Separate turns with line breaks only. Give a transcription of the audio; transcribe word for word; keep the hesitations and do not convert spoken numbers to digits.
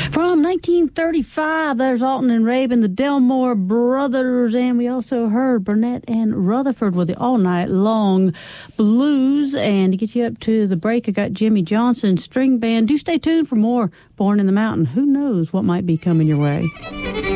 From nineteen thirty-five, there's Alton and Rabin, the Delmore Brothers, and we also heard Burnett and Rutherford with the All Night Long Blues. And to get you up to the break, I got Jimmy Johnson String Band. Do stay tuned for more Born in the Mountain. Who knows what might be coming your way.